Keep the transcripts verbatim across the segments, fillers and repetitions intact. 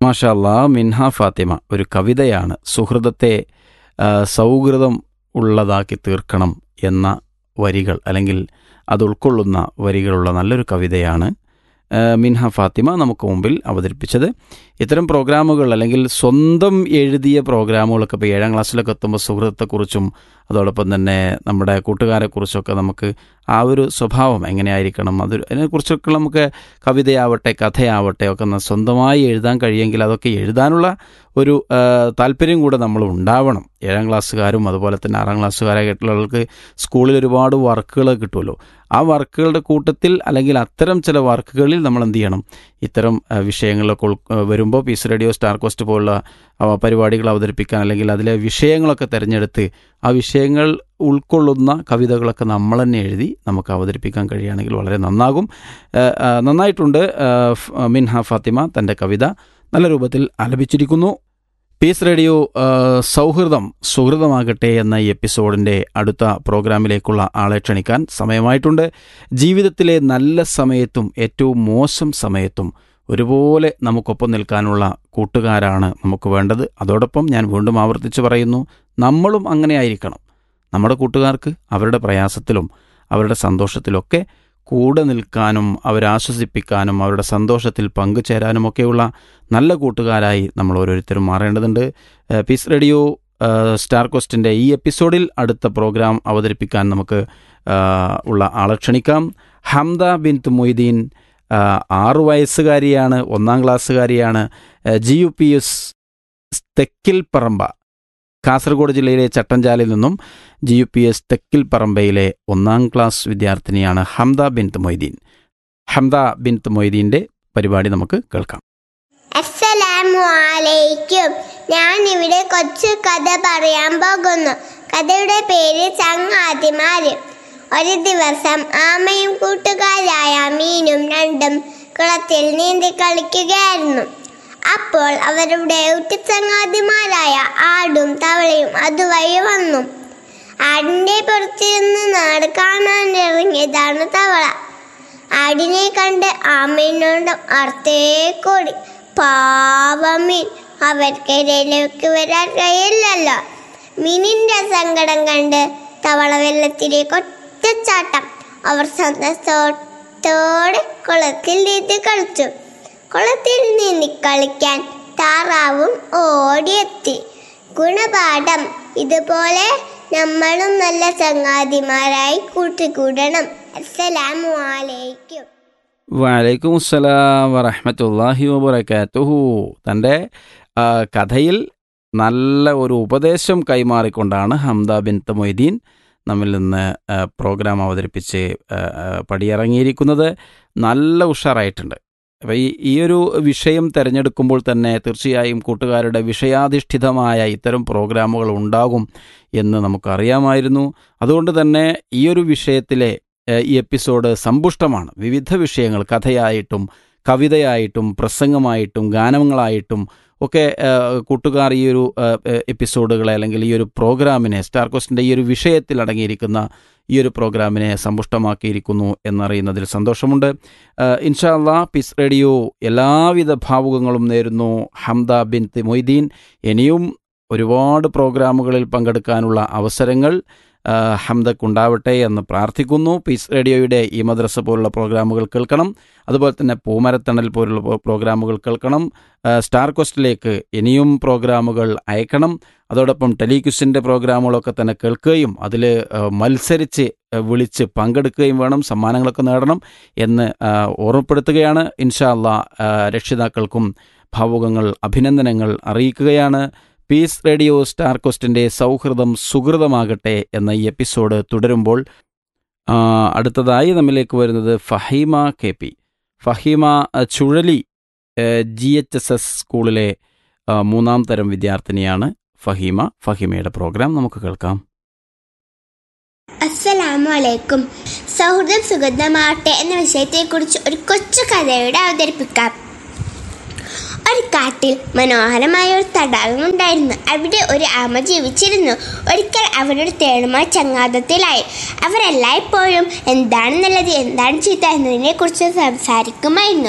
മാഷാ അല്ലാ. മിൻഹ ഫാത്തിമ ഒരു കവിതയാണ്. സുഹൃദത്തെ ആ, സൗഹൃദം ഉള്ളതാക്കി തീർക്കണം എന്ന വരികൾ അല്ലെങ്കിൽ അത് ഉൾക്കൊള്ളുന്ന വരികളുള്ള നല്ലൊരു കവിതയാണ് ആ, മിൻഹ ഫാത്തിമ നമുക്ക് മുമ്പിൽ അവതരിപ്പിച്ചത്. ഇത്തരം പ്രോഗ്രാമുകൾ അല്ലെങ്കിൽ സ്വന്തം എഴുതിയ പ്രോഗ്രാമുകളൊക്കെ ഇപ്പോൾ ഏഴാം ക്ലാസ്സിലൊക്കെ എത്തുമ്പോൾ സുഹൃത്തെക്കുറിച്ചും അതോടൊപ്പം തന്നെ നമ്മുടെ കൂട്ടുകാരെക്കുറിച്ചൊക്കെ നമുക്ക് ആ ഒരു സ്വഭാവം എങ്ങനെയായിരിക്കണം അത് അതിനെക്കുറിച്ചൊക്കെ നമുക്ക് കവിതയാവട്ടെ കഥയാവട്ടെ ഒക്കെ ഒന്ന് സ്വന്തമായി എഴുതാൻ കഴിയുമെങ്കിൽ അതൊക്കെ എഴുതാനുള്ള ഒരു ആ, താല്പര്യം കൂടെ നമ്മൾ ഉണ്ടാവണം. ഏഴാം ക്ലാസ്സുകാരും അതുപോലെ തന്നെ ആറാം ക്ലാസ്സുകാരായിട്ടുള്ളവർക്ക് സ്കൂളിൽ ഒരുപാട് വർക്കുകൾ കിട്ടുമല്ലോ. ആ വർക്കുകളുടെ കൂട്ടത്തിൽ അല്ലെങ്കിൽ അത്തരം ചില വർക്കുകളിൽ നമ്മൾ എന്ത് ചെയ്യണം, ഇത്തരം ആ, വിഷയങ്ങളൊക്കെ ഉൾ വരുമ്പോൾ പീസ് റേഡിയോ സ്റ്റാർ കോസ്റ്റ് പോലുള്ള ആ, പരിപാടികൾ അവതരിപ്പിക്കാൻ അല്ലെങ്കിൽ അതിലെ വിഷയങ്ങളൊക്കെ തിരഞ്ഞെടുത്ത് ആ വിഷയങ്ങൾ ഉൾക്കൊള്ളുന്ന കവിതകളൊക്കെ നമ്മൾ തന്നെ എഴുതി നമുക്ക് അവതരിപ്പിക്കാൻ കഴിയുകയാണെങ്കിൽ വളരെ നന്നാകും. ആ, ആ, നന്നായിട്ടുണ്ട്. ആ, ഫ്- മിൻഹ ഫാത്തിമ തൻ്റെ കവിത നല്ല രൂപത്തിൽ ആലപിച്ചിരിക്കുന്നു. പീസ് റേഡിയോ ആ, സൗഹൃദം സുഹൃതമാകട്ടെ എന്ന ഈ എപ്പിസോഡിൻ്റെ അടുത്ത പ്രോഗ്രാമിലേക്കുള്ള ആളെ ക്ഷണിക്കാൻ സമയമായിട്ടുണ്ട്. ജീവിതത്തിലെ നല്ല സമയത്തും ഏറ്റവും മോശം സമയത്തും ഒരുപോലെ നമുക്കൊപ്പം നിൽക്കാനുള്ള കൂട്ടുകാരാണ് നമുക്ക് വേണ്ടത്. അതോടൊപ്പം ഞാൻ വീണ്ടും ആവർത്തിച്ച് പറയുന്നു, നമ്മളും അങ്ങനെ ആയിരിക്കണം. നമ്മുടെ കൂട്ടുകാർക്ക് അവരുടെ പ്രയാസത്തിലും അവരുടെ സന്തോഷത്തിലൊക്കെ കൂടെ നിൽക്കാനും അവരെ ആശ്വസിപ്പിക്കാനും അവരുടെ സന്തോഷത്തിൽ പങ്കുചേരാനുമൊക്കെയുള്ള നല്ല കൂട്ടുകാരായി നമ്മൾ ഓരോരുത്തരും മാറേണ്ടതുണ്ട്. ഏഹ് പീസ് റേഡിയോ ഏഹ് സ്റ്റാർ കോസ്റ്റിൻ്റെ ഈ എപ്പിസോഡിൽ അടുത്ത പ്രോഗ്രാം അവതരിപ്പിക്കാൻ നമുക്ക് ഏഹ് ഉള്ള ആളെ ക്ഷണിക്കാം. ഹംദ ബിൻത്ത് മൊയ്തീൻ ഏഹ് ആറു വയസ്സുകാരിയാണ്, ഒന്നാം ക്ലാസ്സുകാരിയാണ്. ഏഹ് ജി യു പി എസ് തെക്കിൽ പറമ്പ കാസർഗോഡ് ജില്ലയിലെ ചട്ടഞ്ചാലിൽ നിന്നും ജി യു പി എസ് തെക്കിൽ പറമ്പയിലെ ഒന്നാം ക്ലാസ് വിദ്യാർത്ഥിനിയാണ് ഹംദ ബിൻത്ത് മൊയ്തീൻ. ഹംദ ബിൻത്ത് മൊയ്തീൻ്റെ പരിപാടി നമുക്ക് കേൾക്കാം. അസ്സലാമു അലൈക്കും. ഞാൻ ഇവിടെ കൊച്ചു കഥ പറയാൻ പോകുന്നു. കഥയുടെ പേര് ചങ്ങാതിമാര്. ഒരു ദിവസം ആമയും കൂട്ടുകാരായ മീനും രണ്ടും കുളത്തിൽ നീന്തി കളിക്കുകയായിരുന്നു. അപ്പോൾ അവരുടെ ഉറ്റച്ചങ്ങാതിമാരായ ആടും തവളയും അതുവഴി വന്നു. ആടിന്റെ പുറത്തിരുന്ന് നാട് കാണാൻ ഇറങ്ങിയതാണ് തവള. ആടിനെ കണ്ട് ആമീനോട് അർത്തേക്കോടി. പാവം മീൻ, അവർക്കിടയിലേക്ക് വരാൻ കഴിയില്ലല്ലോ. മീനിന്റെ സങ്കടം കണ്ട് തവള വെള്ളത്തിലേക്ക് ഒറ്റച്ചാട്ടം. അവർ സന്തോഷത്തോടെ കുളത്തിൽ നീന്തി കളിച്ചു. കുളത്തിൽ നീന്തി കളിക്കാൻ താറാവും ഓടിയെത്തി. ഗുണപാഠം: ഇതുപോലെ നമ്മളും നല്ല ചങ്ങാതിമാരായി കൂട്ടിക്കൂടണം. അസ്സലാമു അലൈക്കും. വലൈക്കും അസ്സലാം വറഹ്മത്തുള്ളാഹി വബറകാതുഹു. തൻ്റെ ആ, കഥയിൽ നല്ല ഒരു ഉപദേശം കൈമാറിക്കൊണ്ടാണ് ഹംദ ബിൻത്ത് മൊയ്തീൻ നമ്മിൽ നിന്ന് ആ, പ്രോഗ്രാം അവതരിപ്പിച്ച് ആ, ആ, പടിയിറങ്ങിയിരിക്കുന്നത്. നല്ല ഉഷാറായിട്ടുണ്ട്. അപ്പോൾ ഈ ഈ ഒരു വിഷയം തിരഞ്ഞെടുക്കുമ്പോൾ തന്നെ തീർച്ചയായും കൂട്ടുകാരുടെ വിഷയാധിഷ്ഠിതമായ ഇത്തരം പ്രോഗ്രാമുകൾ ഉണ്ടാകും എന്ന് നമുക്കറിയാമായിരുന്നു. അതുകൊണ്ട് തന്നെ ഈ ഒരു വിഷയത്തിലെ ഏഹ്, ഈ എപ്പിസോഡ് സമ്പുഷ്ടമാണ്. വിവിധ വിഷയങ്ങൾ കഥയായിട്ടും കവിതയായിട്ടും പ്രസംഗമായിട്ടും ഗാനങ്ങളായിട്ടും ഒക്കെ ഏഹ്, കൂട്ടുകാർ ഈ ഒരു ഏഹ്, എപ്പിസോഡുകളെ അല്ലെങ്കിൽ ഈ ഒരു പ്രോഗ്രാമിനെ സ്റ്റാർ കോസ്റ്റിൻ്റെ ഈ ഒരു വിഷയത്തിൽ അടങ്ങിയിരിക്കുന്ന ഈ ഒരു പ്രോഗ്രാമിനെ സമ്പുഷ്ടമാക്കിയിരിക്കുന്നു എന്നറിയുന്നതിൽ സന്തോഷമുണ്ട്. ഏഹ്, ഇൻഷാ അല്ലാ പീസ് റേഡിയോ എല്ലാവിധ ഭാവുകങ്ങളും നേരുന്നു ഹംദ ബിൻത്ത് മൊയ്തീൻ. ഇനിയും ഒരുപാട് പ്രോഗ്രാമുകളിൽ പങ്കെടുക്കാനുള്ള അവസരങ്ങൾ ആ, ഹംദക്കുണ്ടാവട്ടെ എന്ന് പ്രാർത്ഥിക്കുന്നു. പീസ് റേഡിയോയുടെ ഈ മദ്രസ പോലുള്ള പ്രോഗ്രാമുകൾ കേൾക്കണം, അതുപോലെ തന്നെ പൂമരത്തണൽ പോലുള്ള പ്രോ- പ്രോഗ്രാമുകൾ കേൾക്കണം. ആ, സ്റ്റാർ കോസ്റ്റിലേക്ക് ഇനിയും പ്രോഗ്രാമുകൾ അയക്കണം. അതോടൊപ്പം ടെലിക്വിസിൻ്റെ പ്രോഗ്രാമുകളൊക്കെ തന്നെ കേൾക്കുകയും അതിൽ മത്സരിച്ച് ആ, വിളിച്ച് പങ്കെടുക്കുകയും വേണം, സമ്മാനങ്ങളൊക്കെ നേടണം എന്ന് ആ, ഓർമ്മപ്പെടുത്തുകയാണ്. ഇൻഷാ അല്ലാ ആ, രക്ഷിതാക്കൾക്കും ഭാവുകങ്ങൾ അഭിനന്ദനങ്ങൾ അറിയിക്കുകയാണ്. പീസ് റേഡിയോ സ്റ്റാർ കോസ്റ്റിൻ്റെ സൗഹൃദം സുഹൃതമാകട്ടെ എന്ന ഈ എപ്പിസോഡ് തുടരുമ്പോൾ ആ, അടുത്തതായി നമ്മിലേക്ക് വരുന്നത് ഫഹീമ കെ പി. ഫഹീമ ആ, ചുഴലി ജി എച്ച് എസ് എസ് സ്കൂളിലെ ആ, മൂന്നാം തരം വിദ്യാർത്ഥിനിയാണ് ഫഹീമ. ഫഹീമയുടെ പ്രോഗ്രാം നമുക്ക് കേൾക്കാം. അസ്സലാമു അലൈക്കും. സൗഹൃദം സുഗന്ധമാകട്ടെ എന്ന വിഷയത്തെക്കുറിച്ച് ഒരു കൊച്ചു കഥയുടെ അവതരിപ്പിക്കാം. ഒരു കാട്ടിൽ മനോഹരമായ ഒരു തടാകം ഉണ്ടായിരുന്നു. അവിടെ ഒരു ആമ ജീവിച്ചിരുന്നു. ഒരിക്കൽ അവരുടെ തേളുമായി ചങ്ങാതത്തിലായി. അവരെല്ലായ്പ്പോഴും എന്താണ് നല്ലത് എന്താണ് ചീത്ത എന്നതിനെ കുറിച്ച് സംസാരിക്കുമായിരുന്നു.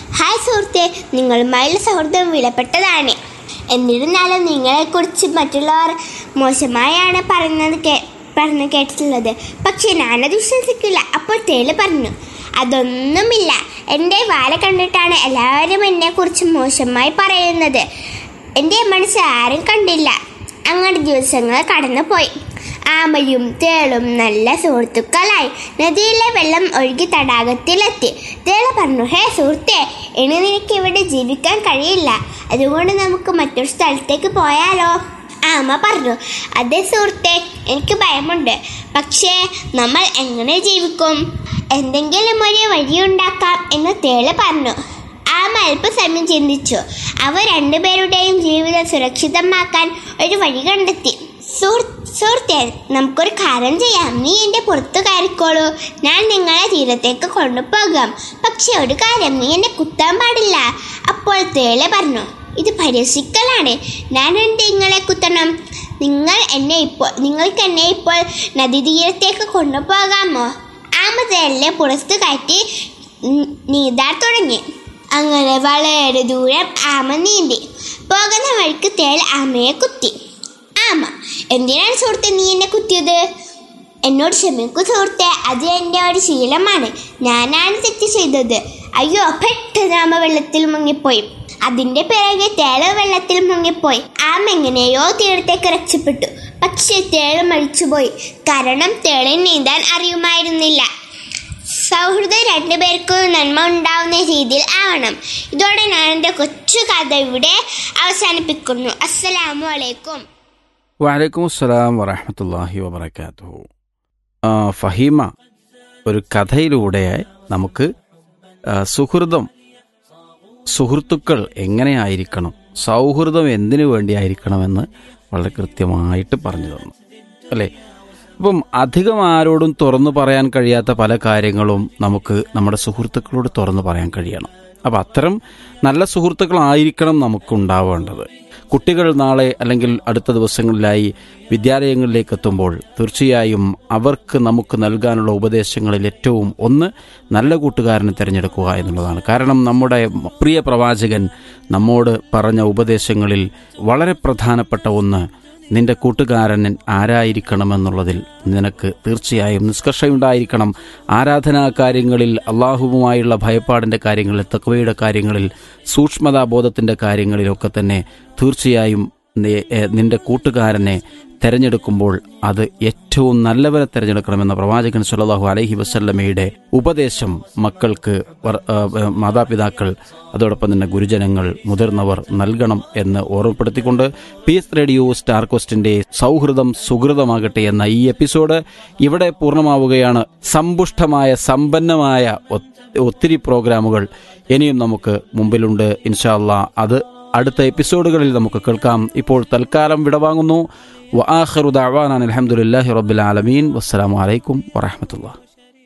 ഹായ് സുഹൃത്തെ, നിങ്ങളുമായുള്ള സൗഹൃദം വിലപ്പെട്ടതാണ്. എന്നിരുന്നാലും നിങ്ങളെക്കുറിച്ച് മറ്റുള്ളവർ മോശമായാണ് പറയുന്നത് കേ പറഞ്ഞു കേട്ടിട്ടുള്ളത്. പക്ഷെ ഞാനത് വിശ്വസിക്കില്ല. അപ്പോൾ തേള് പറഞ്ഞു, അതൊന്നുമില്ല. എൻ്റെ വാല കണ്ടിട്ടാണ് എല്ലാവരും എന്നെക്കുറിച്ച് മോശമായി പറയുന്നത്. എൻ്റെ മനസ്സ് ആരും കണ്ടില്ല. അങ്ങനെ ദിവസങ്ങൾ കടന്നുപോയി. ആമയും തേളും നല്ല സുഹൃത്തുക്കളായി. നദിയിലെ വെള്ളം ഒഴുകി തടാകത്തിലെത്തി. തേള് പറഞ്ഞു, ഹേ സുഹൃത്തെ, ഇനി നിനക്ക് ഇവിടെ ജീവിക്കാൻ കഴിയില്ല. അതുകൊണ്ട് നമുക്ക് മറ്റൊരു സ്ഥലത്തേക്ക് പോയാലോ? ആമ പറഞ്ഞു, അതെ സുഹൃത്തെ, എനിക്ക് ഭയമുണ്ട്. പക്ഷേ നമ്മൾ എങ്ങനെ ജീവിക്കും? എന്തെങ്കിലും ഒരു വഴിയുണ്ടാക്കാം എന്ന് തേള് പറഞ്ഞു. ആമ അല്പസമയം ചിന്തിച്ചു. അവർ രണ്ടുപേരുടെയും ജീവിതം സുരക്ഷിതമാക്കാൻ ഒരു വഴി കണ്ടെത്തി. സുഹൃത്തെ, നമുക്കൊരു കാര്യം ചെയ്യാം. നീ എൻ്റെ പുറത്ത് കയറിക്കോളൂ, ഞാൻ നിങ്ങളെ തീരത്തേക്ക് കൊണ്ടുപോകാം. പക്ഷെ ഒരു കാര്യം, നീ എന്നെ കുത്താൻ പാടില്ല. അപ്പോൾ തേള് പറഞ്ഞു, ഇത് പരിഹസിക്കലാണ്. ഞാൻ എന്ത് നിങ്ങളെ കുത്തണം? നിങ്ങൾ എന്നെ ഇപ്പോൾ നിങ്ങൾക്ക് എന്നെ ഇപ്പോൾ നദീതീരത്തേക്ക് കൊണ്ടുപോകാമോ? ആമ തേളിനെ പുറത്ത് കയറ്റി നീന്താൻ തുടങ്ങി. അങ്ങനെ വളരെ ദൂരം ആമ നീന്തി. പോകുന്ന വഴിക്ക് തേൾ ആമയെ കുത്തി. ആമ, എന്തിനാണ് സുഹൃത്തെ നീ എന്നെ കുത്തിയത്? എന്നോട് ക്ഷമിക്കൂ സുഹൃത്തെ, അത് എൻ്റെ ഒരു ശീലമാണ്. ഞാനാണ് തെറ്റ് ചെയ്തത്. അയ്യോ, പെട്ടെന്ന് ആമ വെള്ളത്തിൽ മുങ്ങിപ്പോയി. അതിൻ്റെ പിറകെ തേള് വെള്ളത്തിൽ മുങ്ങിപ്പോയി. ആമ എങ്ങനെയോ തീരത്തേക്ക് രക്ഷപ്പെട്ടു. പക്ഷേ തേള് മരിച്ചുപോയി. കാരണം തേളിന് നീന്താൻ അറിയുമായിരുന്നില്ല. സൗഹൃദം രണ്ടുപേർക്കും നന്മ ഉണ്ടാവുന്ന രീതിയിൽ ആവണം. ഇതോടെ ഞാൻ എൻ്റെ കൊച്ചു കഥ ഇവിടെ അവസാനിപ്പിക്കുന്നു. അസ്സലാമു അലൈക്കും. വലൈക്കും അസ്സലാം വറഹ്മത്തുള്ളാഹി വബറകാതുഹു. ഫഹീമ ഒരു കഥയിലൂടെ നമുക്ക് സുഹൃദം സുഹൃത്തുക്കൾ എങ്ങനെയായിരിക്കണം, സൗഹൃദം എന്തിനു വേണ്ടിയായിരിക്കണമെന്ന് വളരെ കൃത്യമായിട്ട് പറഞ്ഞു തന്നു അല്ലേ. അപ്പം അധികം ആരോടും തുറന്നു പറയാൻ കഴിയാത്ത പല കാര്യങ്ങളും നമുക്ക് നമ്മുടെ സുഹൃത്തുക്കളോട് തുറന്നു പറയാൻ കഴിയണം. അപ്പം അത്തരം നല്ല സുഹൃത്തുക്കളായിരിക്കണം നമുക്കുണ്ടാവേണ്ടത്. കുട്ടികൾ നാളെ അല്ലെങ്കിൽ അടുത്ത ദിവസങ്ങളിലായി വിദ്യാലയങ്ങളിലേക്ക് എത്തുമ്പോൾ തീർച്ചയായും അവർക്ക് നമുക്ക് നൽകാനുള്ള ഉപദേശങ്ങളിൽ ഏറ്റവും ഒന്ന് നല്ല കൂട്ടുകാരനെ തിരഞ്ഞെടുക്കുക എന്നുള്ളതാണ്. കാരണം നമ്മുടെ പ്രിയ പ്രവാചകൻ നമ്മോട് പറഞ്ഞ ഉപദേശങ്ങളിൽ വളരെ പ്രധാനപ്പെട്ട ഒന്ന്, നിന്റെ കൂട്ടുകാരൻ ആരായിരിക്കണമെന്നുള്ളതിൽ നിനക്ക് തീർച്ചയായും നിഷ്കർഷയുണ്ടായിരിക്കണം. ആരാധനാ കാര്യങ്ങളിൽ, അള്ളാഹുവുമായുള്ള ഭയപ്പാടിൻ്റെ കാര്യങ്ങളിൽ, തഖ്വയുടെ കാര്യങ്ങളിൽ, സൂക്ഷ്മതാബോധത്തിൻ്റെ കാര്യങ്ങളിലൊക്കെ തന്നെ തീർച്ചയായും നിന്റെ കൂട്ടുകാരനെ തിരഞ്ഞെടുക്കുമ്പോൾ അത് ഏറ്റവും നല്ലവരെ തിരഞ്ഞെടുക്കണമെന്ന പ്രവാചകൻ സല്ലല്ലാഹു അലൈഹി വസല്ലമയുടെ ഉപദേശം മക്കൾക്ക്, മാതാപിതാക്കൾ, അതോടൊപ്പം തന്നെ ഗുരുജനങ്ങൾ, മുതിർന്നവർ നൽകണം എന്ന് ഓർമ്മപ്പെടുത്തിക്കൊണ്ട് പീസ് റേഡിയോ സ്റ്റാർ ക്വസ്റ്റിന്റെ സൗഹൃദം സുഹൃതമാകട്ടെ എന്ന ഈ എപ്പിസോഡ് ഇവിടെ പൂർണ്ണമാവുകയാണ്. സമ്പുഷ്ടമായ സമ്പന്നമായ ഒത്തിരി പ്രോഗ്രാമുകൾ ഇനിയും നമുക്ക് മുമ്പിലുണ്ട്. ഇൻഷാ അല്ലാഹ് അത് അടുത്ത എപ്പിസോഡുകളിൽ നമുക്ക് കേൾക്കാം. ഇപ്പോൾ തൽക്കാലം വിടവാങ്ങുന്നു. വആഖിറു ദഅവാനാ അൽഹംദുലില്ലാഹി റബ്ബിൽ ആലമീൻ. വസ്സലാമു അലൈക്കും വറഹ്മത്തുള്ളാഹി.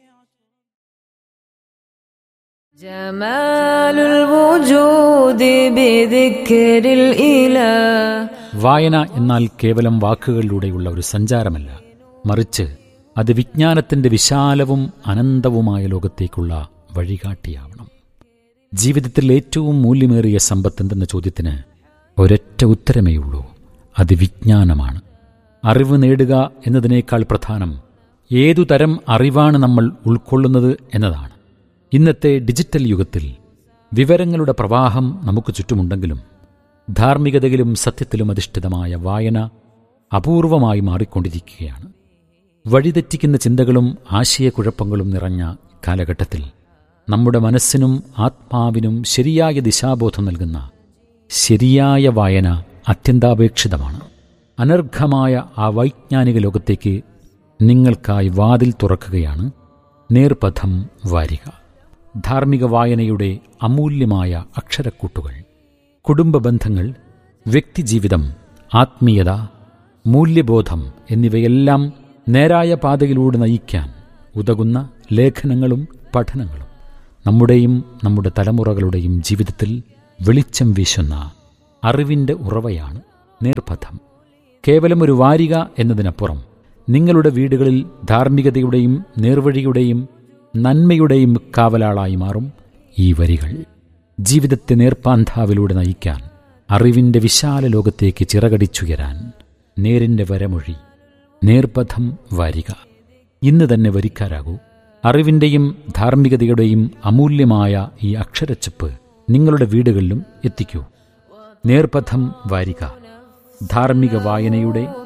ജമാലുൽ വജൂദി ബിദിക്രിൽ ഇലാഹ്. വായന എന്നാൽ കേവലം വാക്കുകളിലൂടെയുള്ള ഒരു സഞ്ചാരമല്ല, മറിച്ച് അത് വിജ്ഞാനത്തിന്റെ വിശാലവും അനന്തവുമായ ലോകത്തേക്കുള്ള വഴികാട്ടിയാവണം. ജീവിതത്തിൽ ഏറ്റവും മൂല്യമേറിയ സമ്പത്തെന്തെന്ന ചോദ്യത്തിന് ഒരൊറ്റ ഉത്തരമേയുള്ളൂ, അത് വിജ്ഞാനമാണ്. അറിവ് നേടുക എന്നതിനേക്കാൾ പ്രധാനം ഏതു തരം അറിവാണ് നമ്മൾ ഉൾക്കൊള്ളുന്നത് എന്നതാണ്. ഇന്നത്തെ ഡിജിറ്റൽ യുഗത്തിൽ വിവരങ്ങളുടെ പ്രവാഹം നമുക്ക് ചുറ്റുമുണ്ടെങ്കിലും ധാർമ്മികതയിലും സത്യത്തിലും അധിഷ്ഠിതമായ വായന അപൂർവമായി മാറിക്കൊണ്ടിരിക്കുകയാണ്. വഴിതെറ്റിക്കുന്ന ചിന്തകളും ആശയക്കുഴപ്പങ്ങളും നിറഞ്ഞ കാലഘട്ടത്തിൽ നമ്മുടെ മനസ്സിനും ആത്മാവിനും ശരിയായ ദിശാബോധം നൽകുന്ന ശരിയായ വായന അത്യന്താപേക്ഷിതമാണ്. അനർഘമായ ആ വൈജ്ഞാനിക ലോകത്തേക്ക് നിങ്ങൾക്കായി വാതിൽ തുറക്കുകയാണ് നേർപഥം വാരിക. ധാർമ്മിക വായനയുടെ അമൂല്യമായ അക്ഷരക്കൂട്ടുകൾ, കുടുംബ ബന്ധങ്ങൾ, വ്യക്തിജീവിതം, ആത്മീയത, മൂല്യബോധം എന്നിവയെല്ലാം നേരായ പാതയിലൂടെ നയിക്കാൻ ഉതകുന്ന ലേഖനങ്ങളും പഠനങ്ങളും നമ്മുടെയും നമ്മുടെ തലമുറകളുടെയും ജീവിതത്തിൽ വെളിച്ചം വീശുന്ന അറിവിൻ്റെ ഉറവയാണ് നേർപഥം. കേവലം ഒരു വാരിക എന്നതിനപ്പുറം നിങ്ങളുടെ വീടുകളിൽ ധാർമ്മികതയുടെയും നേർവഴിയുടെയും നന്മയുടെയും കാവലാളായി മാറും ഈ വരികൾ. ജീവിതത്തെ നേർപ്പാന്താവിലൂടെ നയിക്കാൻ, അറിവിൻ്റെ വിശാല ലോകത്തേക്ക് ചിറകടിച്ചുയരാൻ നേരിൻ്റെ വരമൊഴി, നേർപഥം വാരിക. ഇന്ന് തന്നെ വരിക്കാരാകൂ. അറിവിൻ്റെയും ധാർമ്മികതയുടെയും അമൂല്യമായ ഈ അക്ഷരച്ചപ്പ് നിങ്ങളുടെ വീടുകളിലും എത്തിക്കൂ. നേർപഥം വാരിക, ധാർമ്മിക വായനയുടെ